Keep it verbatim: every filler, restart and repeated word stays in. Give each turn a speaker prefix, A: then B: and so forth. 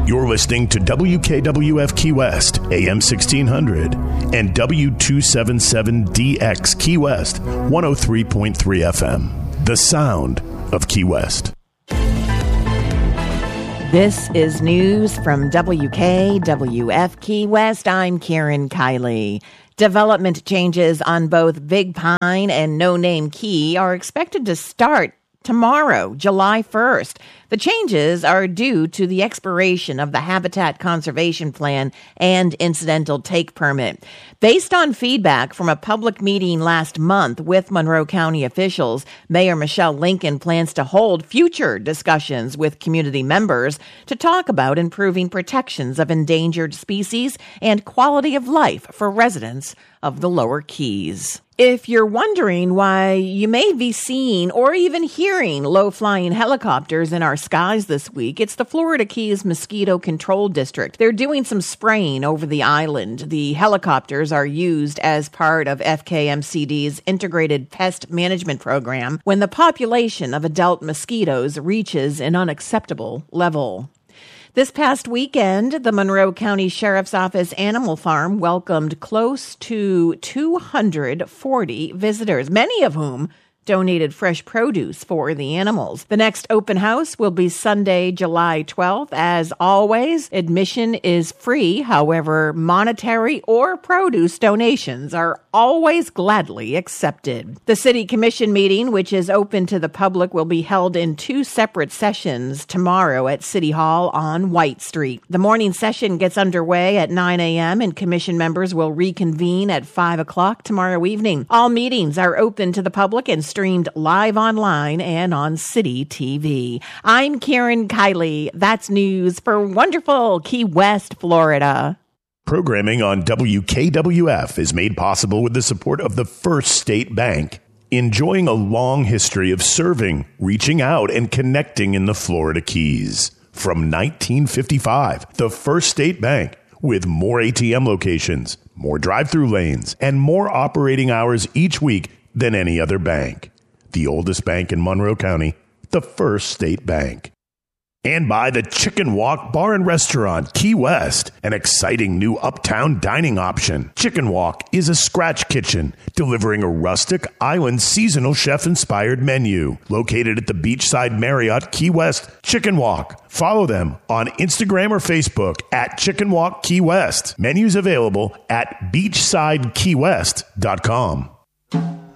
A: You're listening to W K W F Key West, A M sixteen hundred, and W two seventy-seven D X Key West, one oh three point three F M. The sound of Key West.
B: This is news from W K W F Key West. I'm Karen Kiley. Development changes on both Big Pine and No Name Key are expected to start tomorrow, July first. The changes are due to the expiration of the Habitat Conservation Plan and incidental take permit. Based on feedback from a public meeting last month with Monroe County officials, Mayor Michelle Lincoln plans to hold future discussions with community members to talk about improving protections of endangered species and quality of life for residents of the Lower Keys. If you're wondering why you may be seeing or even hearing low-flying helicopters in our skies this week, it's the Florida Keys Mosquito Control District. They're doing some spraying over the island. The helicopters are used as part of F K M C D's Integrated Pest Management Program when the population of adult mosquitoes reaches an unacceptable level. This past weekend, the Monroe County Sheriff's Office Animal Farm welcomed close to two hundred forty visitors, many of whom donated fresh produce for the animals. The next open house will be Sunday, July twelfth. As always, admission is free. However, monetary or produce donations are always gladly accepted. The City Commission meeting, which is open to the public, will be held in two separate sessions tomorrow at City Hall on White Street. The morning session gets underway at nine a.m. and Commission members will reconvene at five o'clock tomorrow evening. All meetings are open to the public and streamed live online and on City T V. I'm Karen Kiley. That's news for wonderful Key West, Florida.
A: Programming on W K W F is made possible with the support of the First State Bank, enjoying a long history of serving, reaching out, and connecting in the Florida Keys. From nineteen fifty-five, the First State Bank, with more A T M locations, more drive-through lanes, and more operating hours each week than any other bank. The oldest bank in Monroe County, the First State Bank. And by the Chicken Walk Bar and Restaurant, Key West, an exciting new uptown dining option. Chicken Walk is a scratch kitchen, delivering a rustic, island, seasonal chef-inspired menu. Located at the Beachside Marriott, Key West, Chicken Walk. Follow them on Instagram or Facebook at Chicken Walk Key West. Menus available at beachside key west dot com.